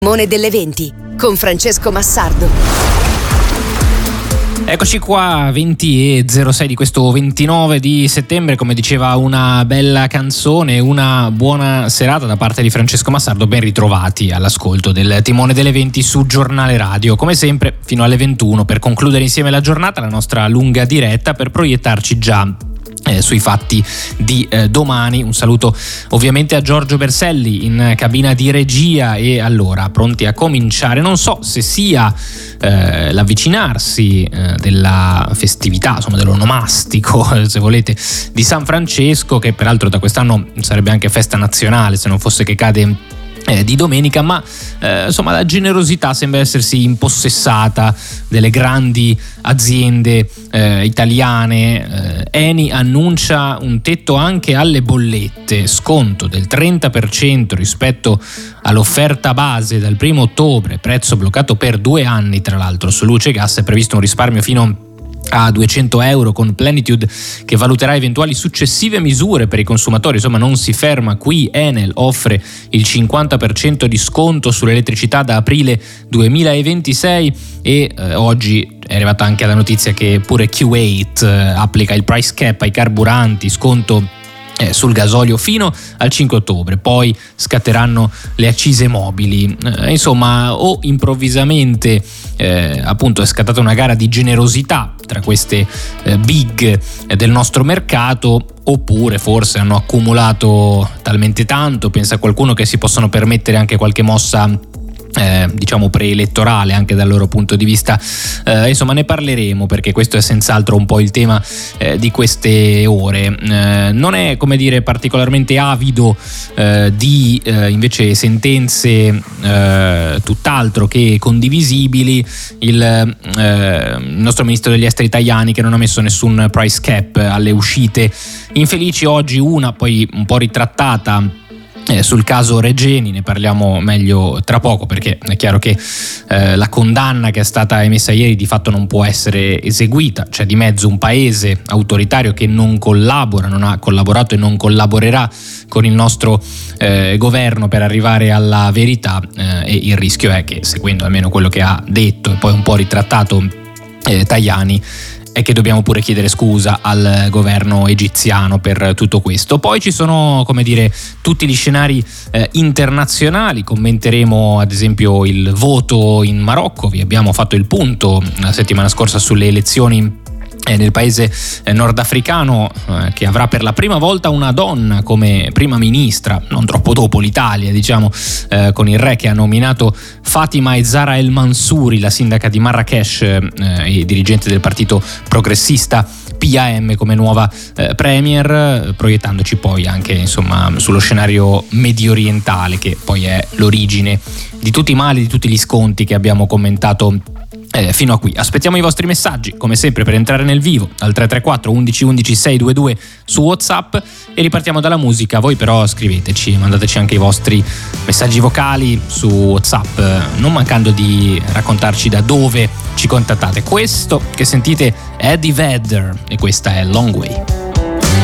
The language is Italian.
Timone delle 20 con Francesco Massardo. Eccoci qua, 20:06 di questo 29 di settembre, come diceva una bella canzone, una buona serata da parte di Francesco Massardo, ben ritrovati all'ascolto del Timone delle 20 su Giornale Radio, come sempre fino alle 21 per concludere insieme la giornata, la nostra lunga diretta per proiettarci già sui fatti di domani. Un saluto ovviamente a Giorgio Berselli in cabina di regia, e allora pronti a cominciare. Non so se sia l'avvicinarsi della festività, insomma dell'onomastico se volete, di San Francesco, che peraltro da quest'anno sarebbe anche festa nazionale se non fosse che cade di domenica, ma insomma la generosità sembra essersi impossessata delle grandi aziende italiane. Eni annuncia un tetto anche alle bollette, sconto del 30% rispetto all'offerta base dal 1° ottobre, prezzo bloccato per 2 anni. Tra l'altro su luce e gas è previsto un risparmio fino a €200 con Plenitude, che valuterà eventuali successive misure per i consumatori. Insomma, non si ferma qui. Enel offre il 50% di sconto sull'elettricità da aprile 2026 e oggi è arrivata anche la notizia che pure Kuwait applica il price cap ai carburanti, sconto sul gasolio fino al 5 ottobre, poi scatteranno le accise mobili. Insomma, o improvvisamente appunto è scattata una gara di generosità tra queste big del nostro mercato, oppure forse hanno accumulato talmente tanto, pensa qualcuno, che si possono permettere anche qualche mossa diciamo preelettorale anche dal loro punto di vista. Insomma, ne parleremo, perché questo è senz'altro un po' il tema di queste ore. Non è, come dire, particolarmente avido di invece sentenze tutt'altro che condivisibili il nostro ministro degli esteri Tajani, che non ha messo nessun price cap alle uscite infelici. Oggi una poi un po' ritrattata sul caso Regeni, ne parliamo meglio tra poco, perché è chiaro che la condanna che è stata emessa ieri di fatto non può essere eseguita. C'è di mezzo un paese autoritario che non collabora, non ha collaborato e non collaborerà con il nostro governo per arrivare alla verità, e il rischio è che, seguendo almeno quello che ha detto e poi un po' ritrattato Tajani, è che dobbiamo pure chiedere scusa al governo egiziano per tutto questo. Poi ci sono, come dire, tutti gli scenari internazionali. Commenteremo ad esempio il voto in Marocco. Vi abbiamo fatto il punto la settimana scorsa sulle elezioni nel paese nordafricano, che avrà per la prima volta una donna come prima ministra, non troppo dopo l'Italia, diciamo, con il re che ha nominato Fatima Zahra El Mansouri, la sindaca di Marrakesh e dirigente del partito progressista PAM, come nuova premier, proiettandoci poi anche, insomma, sullo scenario medio orientale, che poi è l'origine di tutti i mali, di tutti gli sconti che abbiamo commentato fino a qui. Aspettiamo i vostri messaggi, come sempre, per entrare nel vivo al 334 11 11 622 su WhatsApp, e ripartiamo dalla musica. Voi però scriveteci, mandateci anche i vostri messaggi vocali su WhatsApp, non mancando di raccontarci da dove ci contattate. Questo che sentite è Eddie Vedder e questa è Long Way.